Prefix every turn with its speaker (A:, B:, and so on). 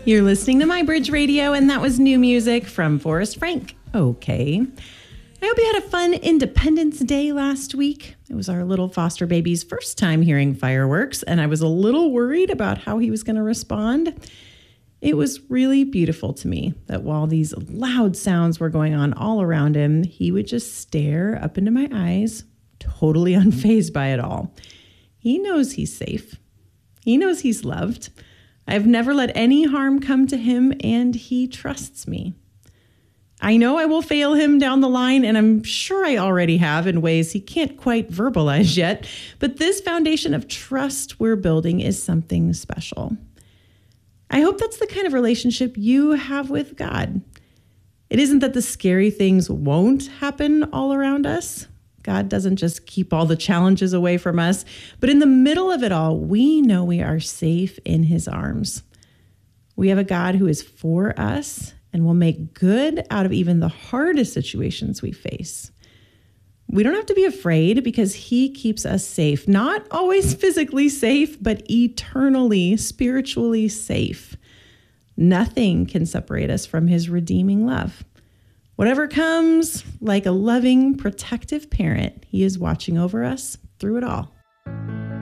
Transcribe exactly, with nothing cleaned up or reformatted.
A: You're listening to My Bridge Radio, and that was new music from Forrest Frank. Okay. I hope you had a fun Independence Day last week. It was our little foster baby's first time hearing fireworks, and I was a little worried about how he was going to respond. It was really beautiful to me that while these loud sounds were going on all around him, he would just stare up into my eyes, totally unfazed by it all. He knows he's safe. He knows he's loved. I've never let any harm come to him, and he trusts me. I know I will fail him down the line, and I'm sure I already have in ways he can't quite verbalize yet, but this foundation of trust we're building is something special. I hope that's the kind of relationship you have with God. It isn't that the scary things won't happen all around us. God doesn't just keep all the challenges away from us, but in the middle of it all, we know we are safe in his arms. We have a God who is for us and will make good out of even the hardest situations we face. We don't have to be afraid because he keeps us safe, not always physically safe, but eternally, spiritually safe. Nothing can separate us from his redeeming love. Whatever comes, like a loving, protective parent, he is watching over us through it all.